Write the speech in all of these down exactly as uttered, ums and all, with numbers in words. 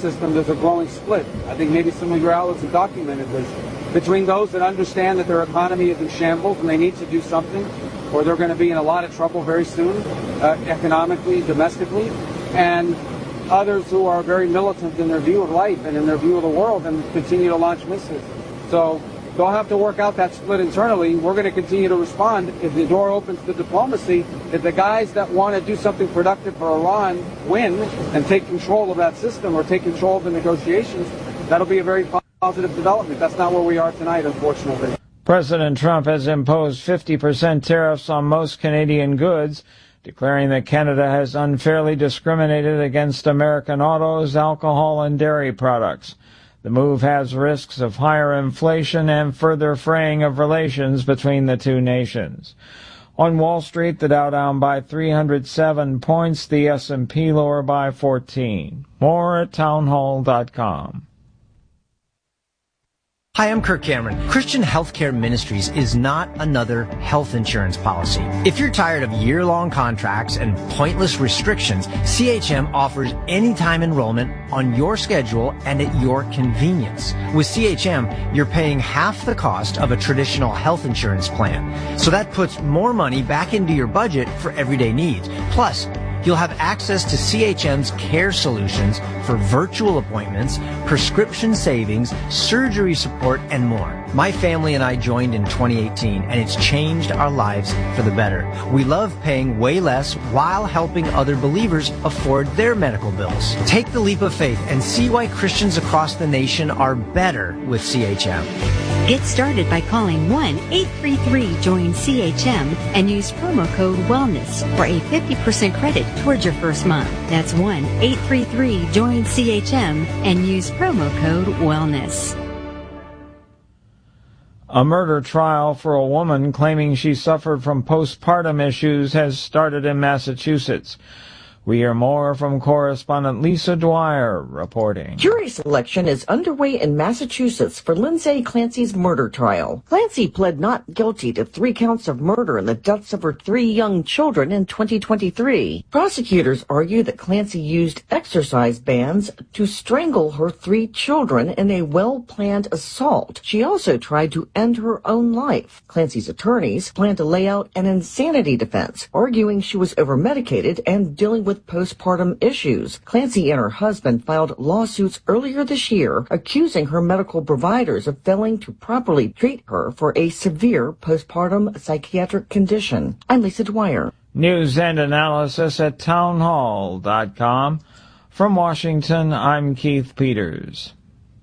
system, there's a growing split. I think maybe some of your outlets have documented this. Between those that understand that their economy is in shambles and they need to do something, or they're going to be in a lot of trouble very soon, uh, economically, domestically, and others who are very militant in their view of life and in their view of the world and continue to launch missiles. So they'll have to work out that split internally. We're going to continue to respond. If the door opens to diplomacy, if the guys that want to do something productive for Iran win and take control of that system or take control of the negotiations, that'll be a very positive development. That's not where we are tonight, unfortunately. President Trump has imposed fifty percent tariffs on most Canadian goods, declaring that Canada has unfairly discriminated against American autos, alcohol, and dairy products. The move has risks of higher inflation and further fraying of relations between the two nations. On Wall Street, the Dow down by three hundred seven points, the S and P lower by fourteen. More at townhall dot com. Hi, I'm Kirk Cameron. Christian Healthcare Ministries is not another health insurance policy. If you're tired of year-long contracts and pointless restrictions, C H M offers anytime enrollment on your schedule and at your convenience. With C H M, you're paying half the cost of a traditional health insurance plan. So that puts more money back into your budget for everyday needs. Plus, you'll have access to C H M's care solutions for virtual appointments, prescription savings, surgery support, and more. My family and I joined in twenty eighteen, and it's changed our lives for the better. We love paying way less while helping other believers afford their medical bills. Take the leap of faith and see why Christians across the nation are better with C H M. Get started by calling one eight three three join C H M and use promo code WELLNESS for a fifty percent credit towards your first month. That's one eight three three join C H M and use promo code WELLNESS. A murder trial for a woman claiming she suffered from postpartum issues has started in Massachusetts. We hear more from correspondent Lisa Dwyer reporting. Jury selection is underway in Massachusetts for Lindsay Clancy's murder trial. Clancy pled not guilty to three counts of murder in the deaths of her three young children in twenty twenty-three. Prosecutors argue that Clancy used exercise bands to strangle her three children in a well-planned assault. She also tried to end her own life. Clancy's attorneys plan to lay out an insanity defense, arguing she was overmedicated and dealing with postpartum issues. Clancy and her husband filed lawsuits earlier this year accusing her medical providers of failing to properly treat her for a severe postpartum psychiatric condition. I'm Lisa Dwyer. News and analysis at townhall dot com. From Washington, I'm Keith Peters.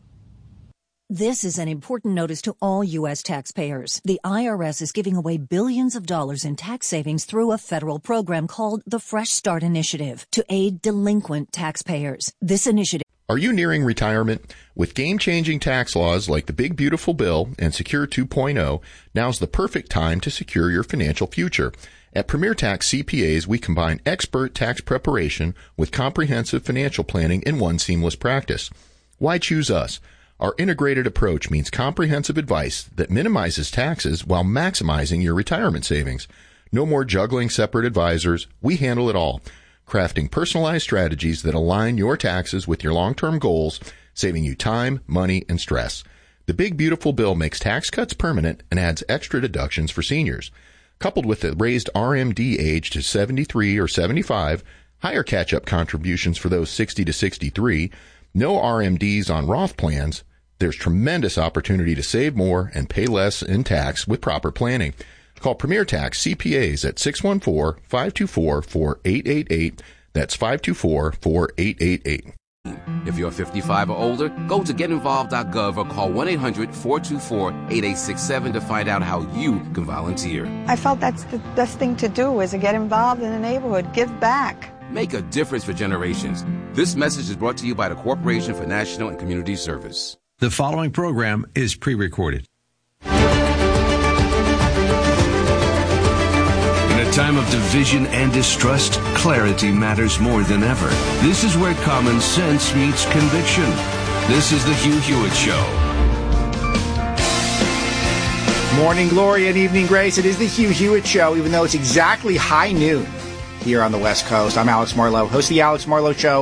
This is an important notice to all U S taxpayers. The I R S is giving away billions of dollars in tax savings through a federal program called the Fresh Start Initiative to aid delinquent taxpayers. This initiative. Are you nearing retirement? With game-changing tax laws like the Big Beautiful Bill and Secure two point oh, now's the perfect time to secure your financial future. At Premier Tax C P As, we combine expert tax preparation with comprehensive financial planning in one seamless practice. Why choose us? Our integrated approach means comprehensive advice that minimizes taxes while maximizing your retirement savings. No more juggling separate advisors. We handle it all, crafting personalized strategies that align your taxes with your long-term goals, saving you time, money, and stress. The Big Beautiful Bill makes tax cuts permanent and adds extra deductions for seniors. Coupled with the raised R M D age to seventy-three or seventy-five, higher catch-up contributions for those sixty to sixty-three, no R M Ds on Roth plans, there's tremendous opportunity to save more and pay less in tax with proper planning. Call Premier Tax C P As at six one four, five two four, four eight eight eight. That's five two four, four eight eight eight. If you're fifty-five or older, go to get involved dot gov or call one eight hundred, four two four, eight eight six seven to find out how you can volunteer. I felt that's the best thing to do is to get involved in the neighborhood, give back. Make a difference for generations. This message is brought to you by the Corporation for National and Community Service. The following program is pre-recorded. In a time of division and distrust, clarity matters more than ever. This is where common sense meets conviction. This is the Hugh Hewitt Show. Morning glory and evening grace. It is the Hugh Hewitt Show, even though it's exactly high noon here on the West Coast. I'm Alex Marlowe, host of the Alex Marlowe Show.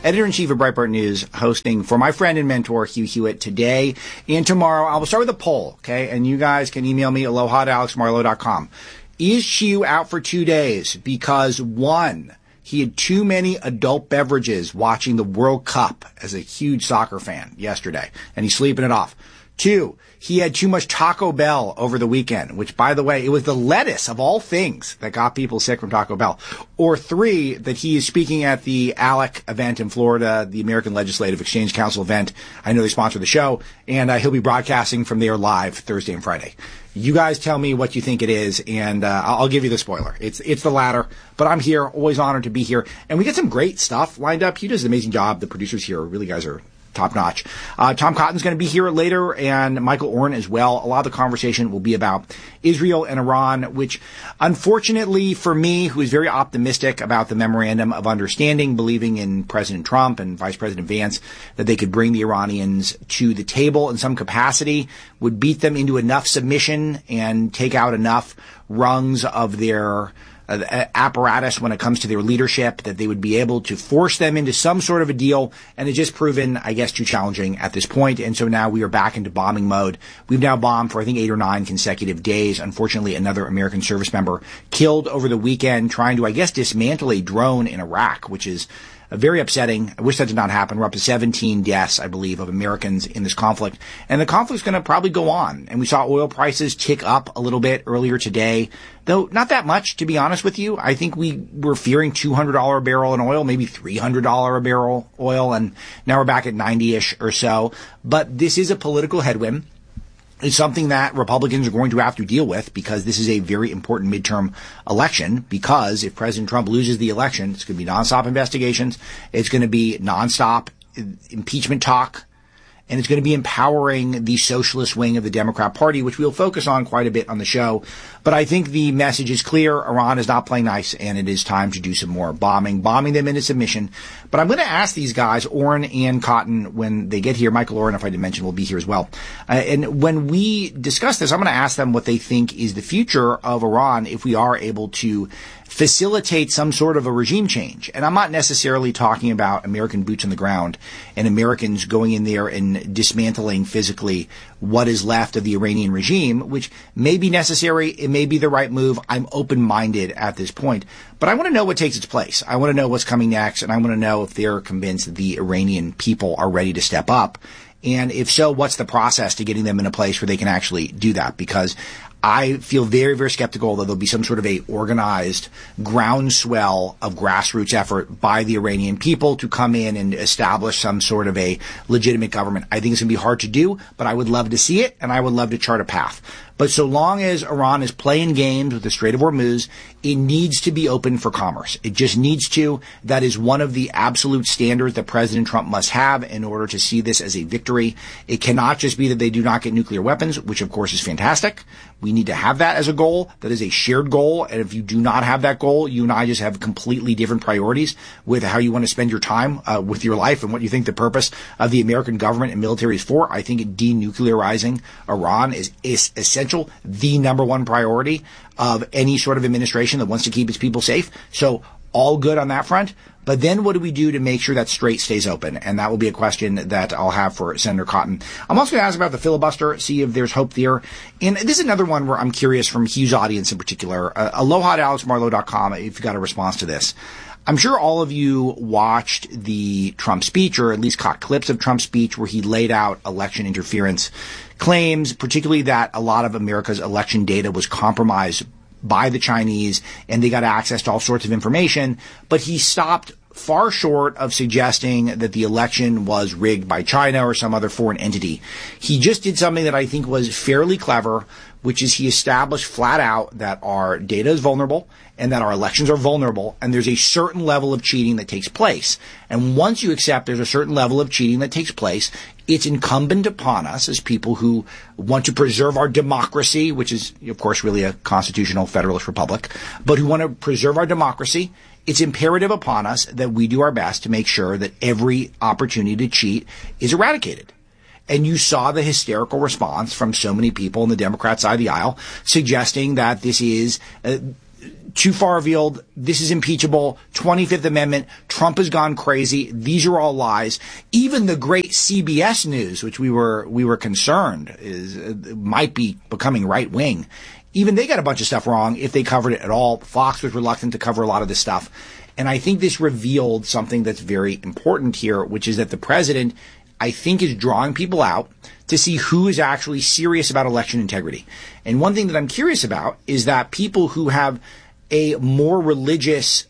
editor-in-chief of Breitbart News, hosting for my friend and mentor, Hugh Hewitt, today and tomorrow. I will start with a poll, okay? And you guys can email me, aloha at alex marlowe dot com. Is Hugh out for two days because, one, he had too many adult beverages watching the World Cup as a huge soccer fan yesterday, and he's sleeping it off. Two, he had too much Taco Bell over the weekend, which, by the way, it was the lettuce of all things that got people sick from Taco Bell. Or three, that he is speaking at the ALEC event in Florida, the American Legislative Exchange Council event. I know they sponsor the show, and uh, he'll be broadcasting from there live Thursday and Friday. You guys tell me what you think it is, and uh, I'll give you the spoiler. It's it's the latter, but I'm here, always honored to be here. And we get some great stuff lined up. He does an amazing job. The producers here, really, guys are top notch. Uh, Tom Cotton's going to be here later, and Michael Oren as well. A lot of the conversation will be about Israel and Iran, which unfortunately for me, who is very optimistic about the memorandum of understanding, believing in President Trump and Vice President Vance, that they could bring the Iranians to the table in some capacity, would beat them into enough submission and take out enough rungs of their Uh, apparatus when it comes to their leadership, that they would be able to force them into some sort of a deal, and it's just proven, I guess, too challenging at this point. And so now we are back into bombing mode. We've now bombed for, I think, eight or nine consecutive days. Unfortunately, another American service member killed over the weekend trying to, I guess, dismantle a drone in Iraq, which is very upsetting. I wish that did not happen. We're up to seventeen deaths, I believe, of Americans in this conflict. And the conflict's going to probably go on. And we saw oil prices tick up a little bit earlier today, though not that much, to be honest with you. I think we were fearing two hundred dollars a barrel in oil, maybe three hundred dollars a barrel oil, and now we're back at ninety-ish or so. But this is a political headwind. It's something that Republicans are going to have to deal with, because this is a very important midterm election. Because if President Trump loses the election, it's going to be nonstop investigations. It's going to be nonstop impeachment talk. And it's going to be empowering the socialist wing of the Democrat Party, which we'll focus on quite a bit on the show. But I think the message is clear. Iran is not playing nice, and it is time to do some more bombing, bombing them into submission. But I'm going to ask these guys, Oren and Cotton, when they get here. Michael Oren, if I didn't mention, will be here as well. Uh, and when we discuss this, I'm going to ask them what they think is the future of Iran if we are able to facilitate some sort of a regime change. And I'm not necessarily talking about American boots on the ground and Americans going in there and dismantling physically what is left of the Iranian regime, which may be necessary. It may be the right move. I'm open-minded at this point. But I want to know what takes its place. I want to know what's coming next, and I want to know if they're convinced that the Iranian people are ready to step up. And if so, what's the process to getting them in a place where they can actually do that? Because I feel very, very skeptical that there'll be some sort of a organized groundswell of grassroots effort by the Iranian people to come in and establish some sort of a legitimate government. I think it's going to be hard to do, but I would love to see it, and I would love to chart a path. But so long as Iran is playing games with the Strait of Hormuz, it needs to be open for commerce. It just needs to. That is one of the absolute standards that President Trump must have in order to see this as a victory. It cannot just be that they do not get nuclear weapons, which of course is fantastic. We need to have that as a goal. That is a shared goal. And if you do not have that goal, you and I just have completely different priorities with how you want to spend your time uh, with your life and what you think the purpose of the American government and military is for. I think denuclearizing Iran is, is essential, the number one priority of any sort of administration that wants to keep its people safe. So all good on that front. But then what do we do to make sure that strait stays open? And that will be a question that I'll have for Senator Cotton. I'm also going to ask about the filibuster, see if there's hope there. And this is another one where I'm curious from Hugh's audience in particular. Uh, aloha at alex marlowe dot com if you've got a response to this. I'm sure all of you watched the Trump speech, or at least caught clips of Trump's speech, where he laid out election interference claims, particularly that a lot of America's election data was compromised by the Chinese, and they got access to all sorts of information. But he stopped far short of suggesting that the election was rigged by China or some other foreign entity. He just did something that I think was fairly clever, which is he established flat out that our data is vulnerable and that our elections are vulnerable, and there's a certain level of cheating that takes place. And once you accept there's a certain level of cheating that takes place, it's incumbent upon us as people who want to preserve our democracy, which is, of course, really a constitutional federalist republic, but who want to preserve our democracy. It's imperative upon us that we do our best to make sure that every opportunity to cheat is eradicated. And you saw the hysterical response from so many people on the Democrat side of the aisle suggesting that this is uh, too far afield. This is impeachable. twenty-fifth Amendment. Trump has gone crazy. These are all lies. Even the great C B S News, which we were we were concerned is uh, might be becoming right wing. Even they got a bunch of stuff wrong if they covered it at all. Fox was reluctant to cover a lot of this stuff. And I think this revealed something that's very important here, which is that the president, I think, is drawing people out to see who is actually serious about election integrity. And one thing that I'm curious about is that people who have a more religious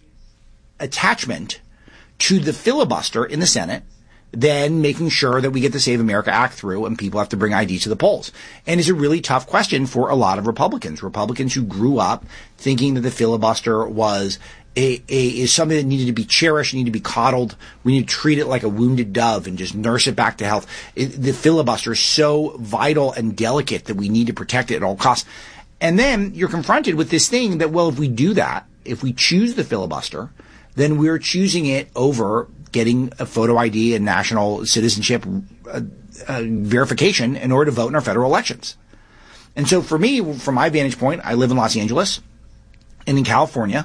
attachment to the filibuster in the Senate than making sure that we get the Save America Act through and people have to bring I D to the polls. And it's a really tough question for a lot of Republicans, Republicans who grew up thinking that the filibuster was A, a, is something that needed to be cherished, needed to be coddled. We need to treat it like a wounded dove and just nurse it back to health. It, the filibuster is so vital and delicate that we need to protect it at all costs. And then you're confronted with this thing that, well, if we do that, if we choose the filibuster, then we're choosing it over getting a photo I D and national citizenship uh, uh, verification in order to vote in our federal elections. And so for me, from my vantage point, I live in Los Angeles and in California.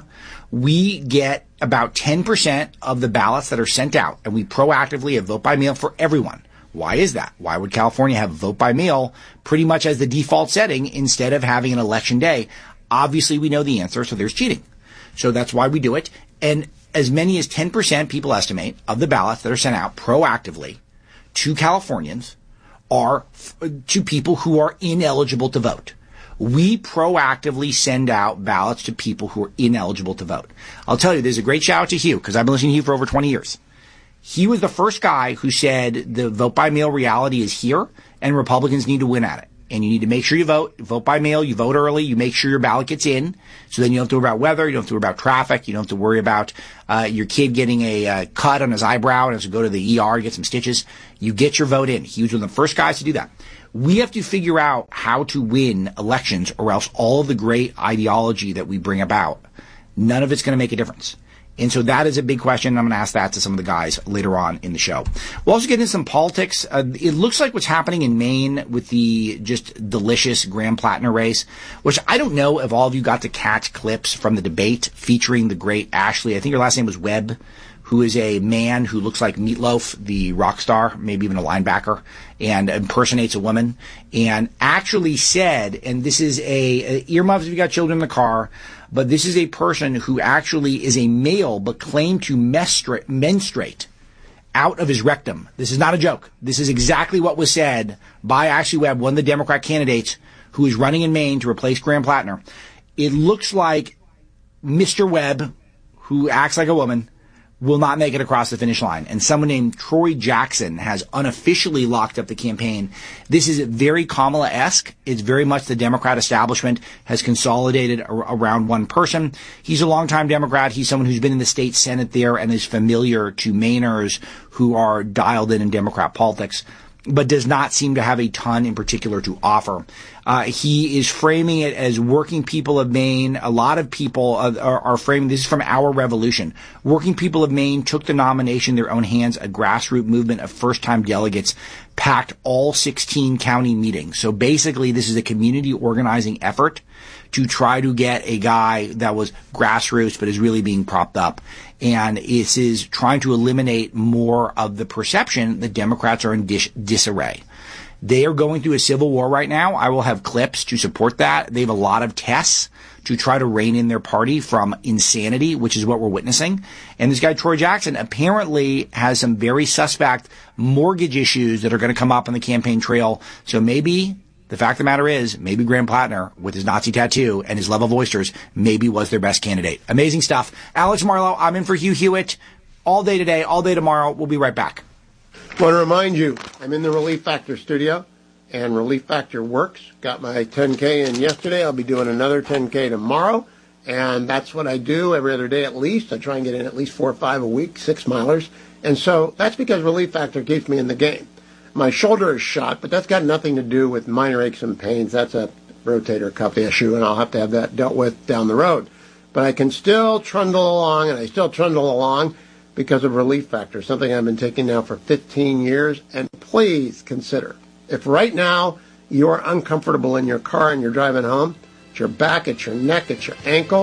We get about ten percent of the ballots that are sent out, and we proactively have vote by mail for everyone. Why is that? Why would California have vote by mail pretty much as the default setting instead of having an election day? Obviously, we know the answer, so there's cheating. So that's why we do it. And as many as ten percent, people estimate, of the ballots that are sent out proactively to Californians are f- to people who are ineligible to vote. We proactively send out ballots to people who are ineligible to vote. I'll tell you, there's a great shout out to Hugh, because I've been listening to Hugh for over twenty years. He was the first guy who said the vote by mail reality is here and Republicans need to win at it. And you need to make sure you vote. Vote by mail, you vote early, you make sure your ballot gets in. So then you don't have to worry about weather, you don't have to worry about traffic, you don't have to worry about uh, your kid getting a uh, cut on his eyebrow and has to go to the E R to get some stitches. You get your vote in. He was one of the first guys to do that. We have to figure out how to win elections, or else all of the great ideology that we bring about, none of it's going to make a difference. And so that is a big question. I'm going to ask that to some of the guys later on in the show. We'll also get into some politics. Uh, it looks like what's happening in Maine with the just delicious Graham-Plattner race, which I don't know if all of you got to catch clips from the debate featuring the great Ashley. I think her last name was Webb, who is a man who looks like Meatloaf, the rock star, maybe even a linebacker, and impersonates a woman, and actually said, and this is a, a earmuffs if you got children in the car, but this is a person who actually is a male but claimed to menstrate, menstruate out of his rectum. This is not a joke. This is exactly what was said by Ashley Webb, one of the Democrat candidates who is running in Maine to replace Graham-Plattner. It looks like Mister Webb, who acts like a woman, will not make it across the finish line. And someone named Troy Jackson has unofficially locked up the campaign. This is very Kamala-esque. It's very much the Democrat establishment has consolidated ar- around one person. He's a longtime Democrat. He's someone who's been in the state Senate there and is familiar to Mainers who are dialed in in Democrat politics, but does not seem to have a ton in particular to offer. Uh, he is framing it as working people of Maine. A lot of people are, are, are framing this is from Our Revolution. Working people of Maine took the nomination in their own hands. A grassroots movement of first-time delegates packed all sixteen county meetings. So basically, this is a community organizing effort to try to get a guy that was grassroots but is really being propped up. And this is trying to eliminate more of the perception that Democrats are in dis- disarray. They are going through a civil war right now. I will have clips to support that. They have a lot of tests to try to rein in their party from insanity, which is what we're witnessing. And this guy, Troy Jackson, apparently has some very suspect mortgage issues that are going to come up on the campaign trail. So maybe the fact of the matter is, maybe Graham-Plattner, with his Nazi tattoo and his love of oysters, maybe was their best candidate. Amazing stuff. Alex Marlow, I'm in for Hugh Hewitt. All day today, all day tomorrow. We'll be right back. I want to remind you, I'm in the Relief Factor studio, and Relief Factor works. Got my ten K in yesterday. I'll be doing another ten K tomorrow, and that's what I do every other day at least. I try and get in at least four or five a week, six milers. And so that's because Relief Factor keeps me in the game. My shoulder is shot, but that's got nothing to do with minor aches and pains. That's a rotator cuff issue, and I'll have to have that dealt with down the road. But I can still trundle along, and I still trundle along because of Relief Factor, something I've been taking now for fifteen years. And please consider, if right now you're uncomfortable in your car and you're driving home, it's your back, it's your neck, it's your ankle,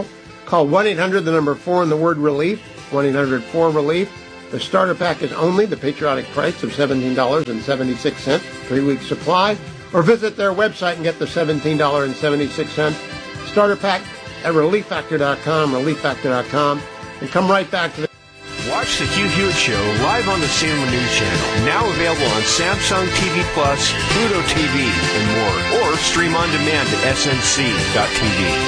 Call one eight hundred, the number four, and the word relief, one eight hundred four relief. The starter pack is only the patriotic price of seventeen dollars and seventy-six cents, three-week supply, or visit their website and get the seventeen dollars and seventy-six cents starter pack at relief factor dot com, relief factor dot com, and come right back to the... Watch the Hugh Hewitt Show live on the Salem News Channel, now available on Samsung T V Plus, Pluto T V, and more, or stream on demand at S N C dot T V.